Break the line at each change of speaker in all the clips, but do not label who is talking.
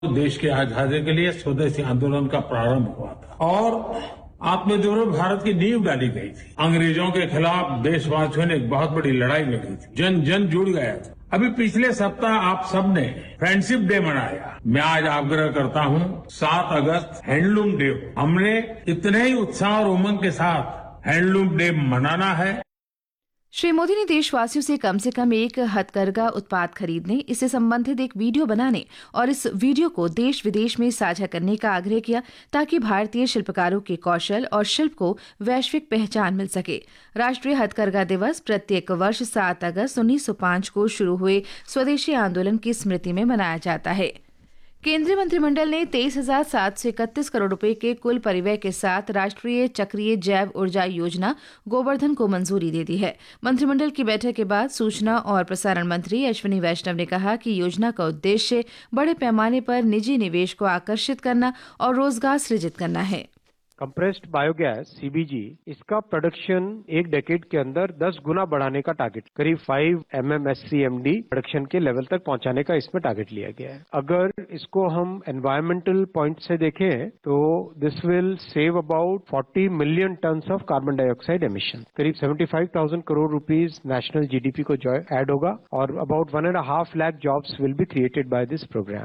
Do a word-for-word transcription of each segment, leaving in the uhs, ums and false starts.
देश की आजादी के लिए स्वदेशी आंदोलन का प्रारंभ हुआ था और आत्मनिर्भर भारत की नींव डाली गई थी। अंग्रेजों के खिलाफ देशवासियों ने एक बहुत बड़ी लड़ाई लड़ी थी। जन जन जुड़ गया था। अभी पिछले सप्ताह आप सबने फ्रेंडशिप डे मनाया। मैं आज आग्रह करता हूं, सात अगस्त हैंडलूम डे, हमने इतने ही उत्साह और उमंग के साथ हैंडलूम डे मनाना है।
श्री मोदी ने देशवासियों से कम से कम एक हथकरघा उत्पाद खरीदने, इससे संबंधित एक वीडियो बनाने और इस वीडियो को देश विदेश में साझा करने का आग्रह किया ताकि भारतीय शिल्पकारों के कौशल और शिल्प को वैश्विक पहचान मिल सके। राष्ट्रीय हथकरघा दिवस प्रत्येक वर्ष सात अगस्त उन्नीस सौ पाँच को शुरू हुए स्वदेशी आंदोलन की स्मृति में मनाया जाता है। केंद्रीय मंत्रिमंडल ने तेईस हजार सात सौ इकतीस करोड़ रुपए के कुल परिव्यय के साथ राष्ट्रीय चक्रीय जैव ऊर्जा योजना गोवर्धन को मंजूरी दे दी है। मंत्रिमंडल की बैठक के बाद सूचना और प्रसारण मंत्री अश्विनी वैष्णव ने कहा कि योजना का उद्देश्य बड़े पैमाने पर निजी निवेश को आकर्षित करना और रोजगार सृजित करना है।
कंप्रेस्ड बायोगैस सीबीजी, इसका प्रोडक्शन एक डेकेड के अंदर दस गुना बढ़ाने का टारगेट, करीब पाँच एमएमएससीएमडी प्रोडक्शन के लेवल तक पहुंचाने का इसमें टारगेट लिया गया है। अगर इसको हम एनवायरमेंटल पॉइंट से देखें तो दिस विल सेव अबाउट चालीस million tons of carbon dioxide emission, करीब पचहत्तर हज़ार करोड़ रुपीस नेशनल जीडीपी को ऐड होगा और about one and half lakh jobs will be created by this programme.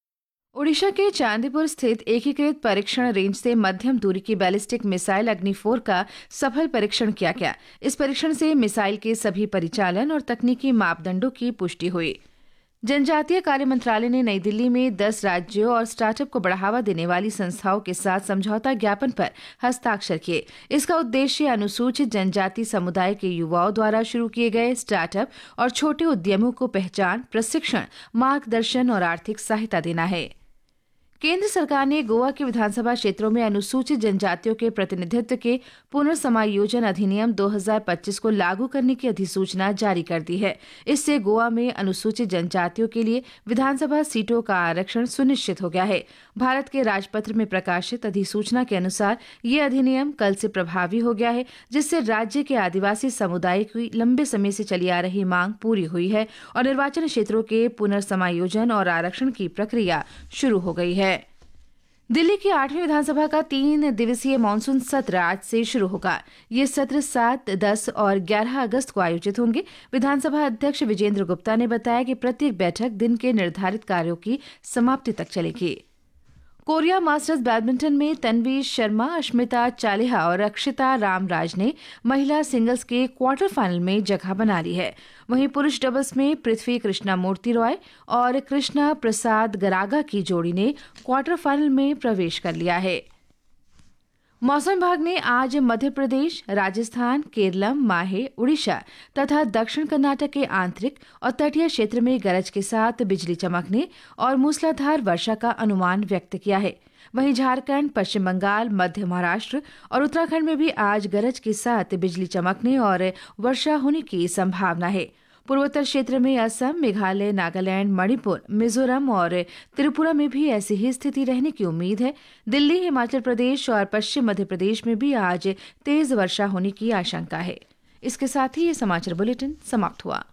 Odisha के चांदीपुर स्थित एकीकृत परीक्षण रेंज से मध्यम दूरी की बैलिस्टिक मिसाइल अग्नि फोर का सफल परीक्षण किया गया। इस परीक्षण से मिसाइल के सभी परिचालन और तकनीकी मापदंडों की पुष्टि हुई। जनजातीय कार्य मंत्रालय ने नई दिल्ली में दस राज्यों और स्टार्टअप को बढ़ावा देने वाली संस्थाओं के साथ समझौता ज्ञापन पर हस्ताक्षर किए। इसका उद्देश्य अनुसूचित जनजाति समुदाय के युवाओं द्वारा शुरू किए गए स्टार्टअप और छोटे उद्यमों को पहचान, प्रशिक्षण, मार्गदर्शन और आर्थिक सहायता देना है। केंद्र सरकार ने गोवा के विधानसभा क्षेत्रों में अनुसूचित जनजातियों के प्रतिनिधित्व के पुनर्समायोजन अधिनियम दो हज़ार पच्चीस को लागू करने की अधिसूचना जारी कर दी है। इससे गोवा में अनुसूचित जनजातियों के लिए विधानसभा सीटों का आरक्षण सुनिश्चित हो गया है। भारत के राजपत्र में प्रकाशित अधिसूचना के अनुसार ये अधिनियम कल से प्रभावी हो गया है, जिससे राज्य के आदिवासी समुदाय की लंबे समय से चली आ रही मांग पूरी हुई है और निर्वाचन क्षेत्रों के पुनर्समायोजन और आरक्षण की प्रक्रिया शुरू हो गई है। दिल्ली की आठवीं विधानसभा का तीन दिवसीय मानसून सत्र आज से शुरू होगा। ये सत्र सात, दस और ग्यारह अगस्त को आयोजित होंगे। विधानसभा अध्यक्ष विजेंद्र गुप्ता ने बताया कि प्रत्येक बैठक दिन के निर्धारित कार्यों की समाप्ति तक चलेगी। कोरिया मास्टर्स बैडमिंटन में तन्वी शर्मा, अश्मिता चालिहा और अक्षिता रामराज ने महिला सिंगल्स के क्वार्टर फाइनल में जगह बना ली है। वहीं पुरुष डबल्स में पृथ्वी कृष्णा मूर्ति रॉय और कृष्णा प्रसाद गरागा की जोड़ी ने क्वार्टर फाइनल में प्रवेश कर लिया है। मौसम विभाग ने आज मध्य प्रदेश, राजस्थान, केरलम, माहे, उड़ीसा तथा दक्षिण कर्नाटक के आंतरिक और तटीय क्षेत्र में गरज के साथ बिजली चमकने और मूसलाधार वर्षा का अनुमान व्यक्त किया है। वहीं झारखंड, पश्चिम बंगाल, मध्य महाराष्ट्र और उत्तराखंड में भी आज गरज के साथ बिजली चमकने और वर्षा होने की संभावना है। पूर्वोत्तर क्षेत्र में असम, मेघालय, नागालैंड, मणिपुर, मिजोरम और त्रिपुरा में भी ऐसी ही स्थिति रहने की उम्मीद है। दिल्ली, हिमाचल प्रदेश और पश्चिम मध्य प्रदेश में भी आज तेज वर्षा होने की आशंका है। इसके साथ ही ये समाचार बुलेटिन समाप्त हुआ।